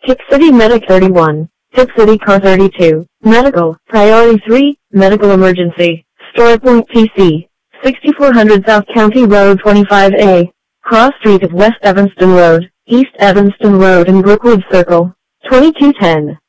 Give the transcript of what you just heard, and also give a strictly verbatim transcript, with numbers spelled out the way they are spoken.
Hip City Medic thirty-one, Hip City Car thirty-two, Medical, Priority three, Medical Emergency, Story Point T C, sixty-four hundred South County Road twenty-five A, Cross Street of West Evanston Road, East Evanston Road and Brookwood Circle, twenty-two ten.